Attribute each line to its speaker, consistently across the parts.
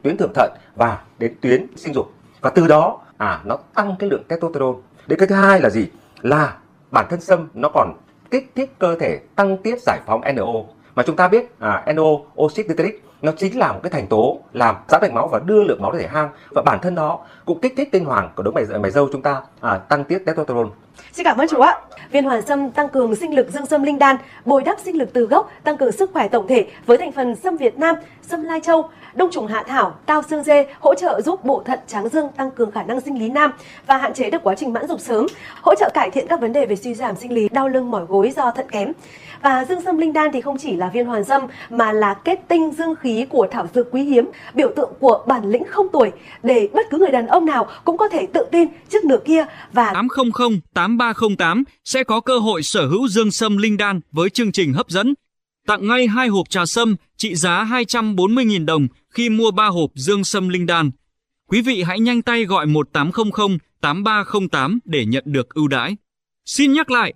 Speaker 1: tuyến thượng thận và đến tuyến sinh dục, và từ đó nó tăng cái lượng testosterone. Đến cái thứ hai là gì? Là bản thân sâm nó còn kích thích cơ thể tăng tiết giải phóng NO, mà chúng ta biết NO, oxit nitric, nó chính là một cái thành tố làm giãn mạch máu và đưa lượng máu đến thể hang, và bản thân nó cũng kích thích tinh hoàng của đấng mày râu chúng ta tăng tiết testosterone.
Speaker 2: Xin cảm ơn chú ạ. Viên hoàn sâm tăng cường sinh lực dương sâm linh đan, bồi đắp sinh lực từ gốc, tăng cường sức khỏe tổng thể với thành phần sâm Việt Nam, sâm Lai Châu, đông trùng hạ thảo, cao xương dê, hỗ trợ giúp bộ thận tráng dương, tăng cường khả năng sinh lý nam và hạn chế được quá trình mãn dục sớm, hỗ trợ cải thiện các vấn đề về suy giảm sinh lý, đau lưng, mỏi gối do thận kém. Và dương sâm linh đan thì không chỉ là viên hoàn sâm mà là kết tinh dương khí của thảo dược quý hiếm, biểu tượng của bản lĩnh không tuổi, để bất cứ người đàn ông nào cũng có thể tự tin trước nửa kia. Và
Speaker 3: 800-8308 sẽ có cơ hội sở hữu dương sâm linh đan với chương trình hấp dẫn. Tặng ngay 2 hộp trà sâm trị giá 240.000 đồng khi mua 3 hộp dương sâm linh đan. Quý vị hãy nhanh tay gọi 1800-8308 để nhận được ưu đãi. Xin nhắc lại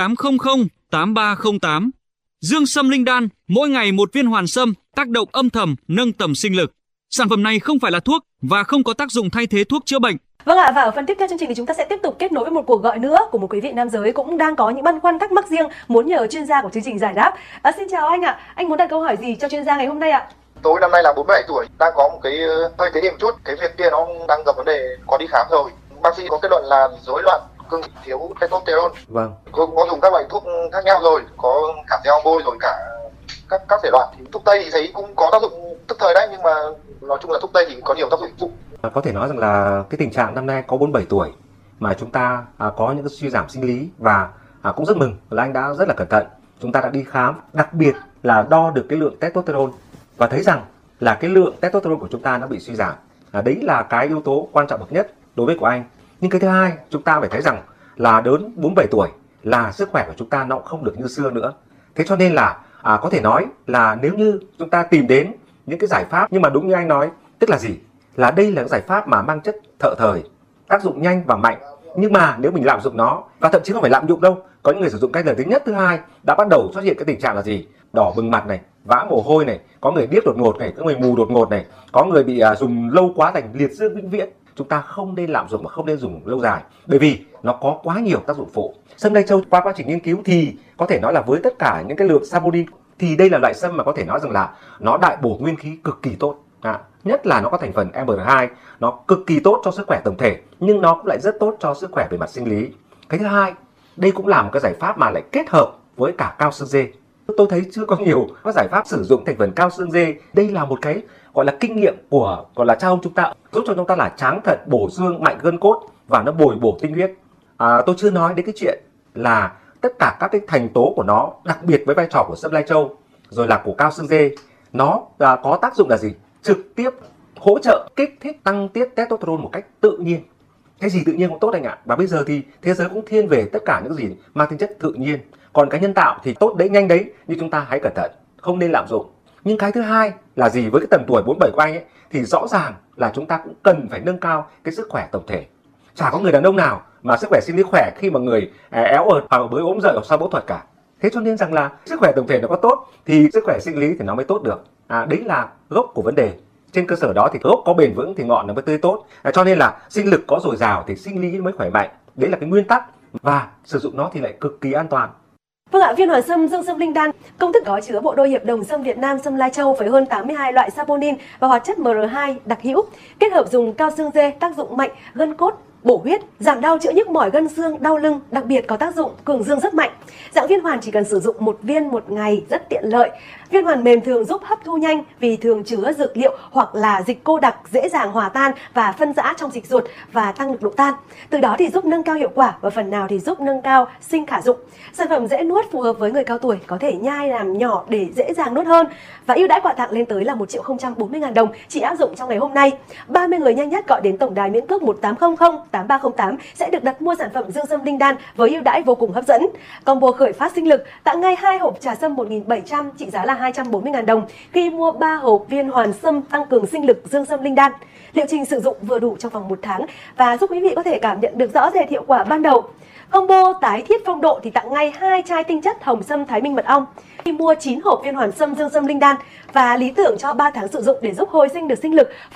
Speaker 3: 1800-8308. Dương sâm linh đan, mỗi ngày một viên hoàn sâm, tác động âm thầm nâng tầm sinh lực. Sản phẩm này không phải là thuốc và không có tác dụng thay thế thuốc chữa bệnh.
Speaker 2: Vâng ạ, và ở phần tiếp theo chương trình thì chúng ta sẽ tiếp tục kết nối với một cuộc gọi nữa của một quý vị nam giới cũng đang có những băn khoăn thắc mắc riêng muốn nhờ chuyên gia của chương trình giải đáp. Xin chào anh ạ, anh muốn đặt câu hỏi gì cho chuyên gia ngày hôm nay ạ?
Speaker 4: Tôi năm nay là 47 tuổi, đang có một cái hơi tế điểm chút, cái việc kia nó đang gặp vấn đề, có đi khám rồi. Bác sĩ có kết luận là rối loạn cương thiếu testosterone.
Speaker 1: Vâng.
Speaker 4: Tôi cũng có dùng các loại thuốc khác nhau rồi, có cả gel bôi rồi cả các thể loại. Thuốc tây thì thấy cũng có tác dụng tức thời đấy, nhưng mà nói chung là thuốc tây thì có nhiều tác dụng phụ.
Speaker 1: Có thể nói rằng là cái tình trạng năm nay có 47 tuổi mà chúng ta có những cái suy giảm sinh lý, và cũng rất mừng là anh đã rất là cẩn thận. Chúng ta đã đi khám, đặc biệt là đo được cái lượng testosterone và thấy rằng là cái lượng testosterone của chúng ta nó bị suy giảm. Đấy là cái yếu tố quan trọng bậc nhất đối với của anh. Nhưng cái thứ hai, chúng ta phải thấy rằng là đến 47 tuổi là sức khỏe của chúng ta nó cũng không được như xưa nữa. Thế cho nên là có thể nói là nếu như chúng ta tìm đến những cái giải pháp, nhưng mà đúng như anh nói, tức là gì? Là đây là cái giải pháp mà mang chất thợ thời, tác dụng nhanh và mạnh. Nhưng mà nếu mình lạm dụng nó, và thậm chí không phải lạm dụng đâu, có những người sử dụng cách lần thứ nhất, thứ hai đã bắt đầu xuất hiện cái tình trạng là gì? Đỏ bừng mặt này, vã mồ hôi này, có người điếc đột ngột này, có người mù đột ngột này, có người bị dùng lâu quá thành liệt dương vĩnh viễn. Chúng ta không nên lạm dụng và không nên dùng lâu dài, bởi vì nó có quá nhiều tác dụng phụ. Sâm Lai Châu qua quá trình nghiên cứu thì có thể nói là với tất cả những cái lượng saponin thì đây là loại sâm mà có thể nói rằng là nó đại bổ nguyên khí cực kỳ tốt. Nhất là nó có thành phần MR2, nó cực kỳ tốt cho sức khỏe tổng thể, nhưng nó cũng lại rất tốt cho sức khỏe về mặt sinh lý. Cái thứ hai, đây cũng là một cái giải pháp mà lại kết hợp với cả cao xương dê. Tôi thấy chưa có nhiều các giải pháp sử dụng thành phần cao xương dê. Đây là một cái gọi là kinh nghiệm của gọi là cha ông chúng ta, giúp cho chúng ta là tráng thận, bổ xương, mạnh gân cốt và nó bồi bổ tinh huyết. Tôi chưa nói đến cái chuyện là tất cả các cái thành tố của nó, đặc biệt với vai trò của sâm Lai Châu rồi là của cao xương dê, nó có tác dụng là gì? Trực tiếp hỗ trợ kích thích tăng tiết testosterone một cách tự nhiên. Cái gì tự nhiên cũng tốt anh ạ. Và bây giờ thì thế giới cũng thiên về tất cả những gì mang tính chất tự nhiên. Còn cái nhân tạo thì tốt đấy, nhanh đấy, nhưng chúng ta hãy cẩn thận, không nên lạm dụng. Nhưng cái thứ hai là gì? Với cái tầm tuổi 47 của anh ấy thì rõ ràng là chúng ta cũng cần phải nâng cao cái sức khỏe tổng thể. Chả có người đàn ông nào mà sức khỏe sinh lý khỏe khi mà người éo ợt hoặc mới ốm dậy hoặc sau phẫu thuật cả. Thế cho nên rằng là sức khỏe tổng thể nó có tốt thì sức khỏe sinh lý thì nó mới tốt được. Đấy là gốc của vấn đề. Trên cơ sở đó thì gốc có bền vững thì ngọn nó mới tươi tốt. Cho nên là sinh lực có dồi dào thì sinh lý mới khỏe mạnh. Đấy là cái nguyên tắc, và sử dụng nó thì lại cực kỳ an toàn.
Speaker 2: Vâng ạ, viên hoàn sâm dương sâm linh đan công thức có chứa bộ đôi hiệp đồng sâm Việt Nam, sâm Lai Châu với hơn 82 loại saponin và hoạt chất MR2 đặc hữu, kết hợp dùng cao xương dê, tác dụng mạnh, gân cốt, bổ huyết, giảm đau chữa nhức mỏi gân xương, đau lưng, đặc biệt có tác dụng cường dương rất mạnh. Dạng viên hoàn chỉ cần sử dụng 1 viên một ngày, rất tiện lợi. Viên hoàn mềm thường giúp hấp thu nhanh vì thường chứa dược liệu hoặc là dịch cô đặc dễ dàng hòa tan và phân rã trong dịch ruột và tăng được độ tan. Từ đó thì giúp nâng cao hiệu quả và phần nào thì giúp nâng cao sinh khả dụng. Sản phẩm dễ nuốt, phù hợp với người cao tuổi, có thể nhai làm nhỏ để dễ dàng nuốt hơn. Và ưu đãi quà tặng lên tới là 1.040.000 đồng chỉ áp dụng trong ngày hôm nay. 30 người nhanh nhất gọi đến tổng đài miễn cước 1800-8308 sẽ được đặt mua sản phẩm dương sâm linh đan với ưu đãi vô cùng hấp dẫn. Combo khởi phát sinh lực tặng ngay 2 hộp trà sâm 1.700 trị giá là 240.000 đồng khi mua 3 hộp viên hoàn sâm tăng cường sinh lực dương sâm linh đan. Liệu trình sử dụng vừa đủ trong vòng 1 tháng và giúp quý vị có thể cảm nhận được rõ rệt hiệu quả ban đầu. Combo tái thiết phong độ thì tặng ngay 2 chai tinh chất hồng sâm Thái Minh mật ong khi mua 9 hộp viên hoàn sâm dương sâm linh đan, và lý tưởng cho 3 tháng sử dụng để giúp hồi sinh được sinh lực.